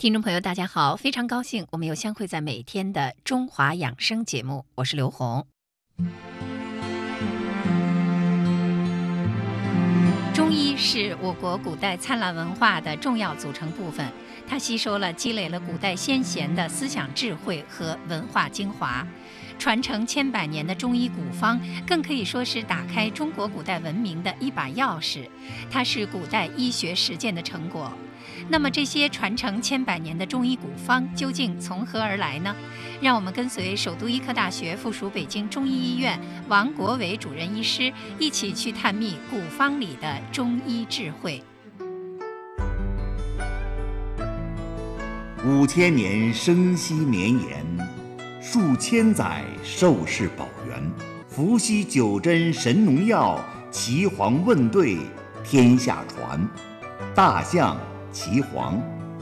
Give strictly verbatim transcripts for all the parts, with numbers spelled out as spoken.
听众朋友，大家好，非常高兴我们又相会在每天的中华养生节目，我是刘红。中医是我国古代灿烂文化的重要组成部分，它吸收了、积累了古代先贤的思想智慧和文化精华。传承千百年的中医古方，更可以说是打开中国古代文明的一把钥匙，它是古代医学实践的成果。那么这些传承千百年的中医古方究竟从何而来呢？让我们跟随首都医科大学附属北京中医医院王国伟主任医师一起去探秘古方里的中医智慧。 五千年生息绵延，数千载寿世保元。伏羲九针神农药，岐黄问对天下传。大象岐黄。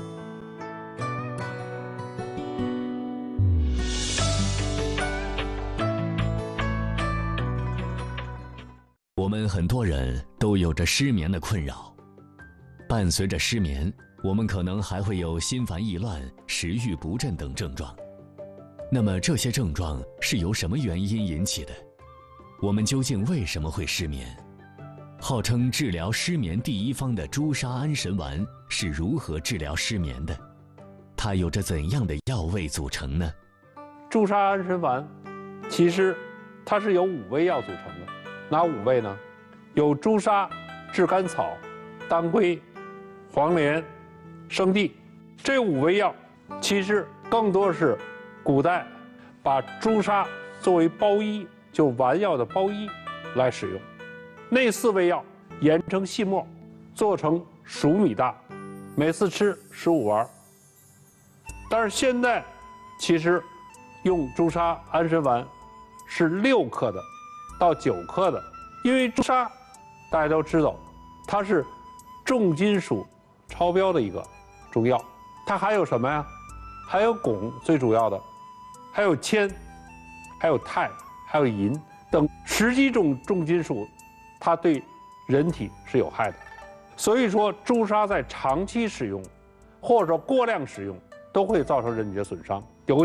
我们很多人都有着失眠的困扰，伴随着失眠，我们可能还会有心烦意乱、食欲不振等症状。那么这些症状是由什么原因引起的？我们究竟为什么会失眠？号称治疗失眠第一方的朱砂安神丸是如何治疗失眠的？它有着怎样的药味组成呢？ 朱砂安神丸其实它是由五味药组成的，哪五味呢？有朱砂、炙甘草、当归、黄连、生地。这五味药其实更多是古代把朱砂作为包衣，就丸药的包衣来使用。那四味药研成细末，做成数米大，每次吃十五丸。但是现在其实用朱砂安神丸是六克的到九克的，因为朱砂大家都知道它是重金属超标的一个中药，它还有什么呀？还有汞，最主要的还有铅，还有钛，还有银等十几种重金属，它对人体是有害的。所以说朱砂在长期使用或者说过量使用都会造成人体的损伤。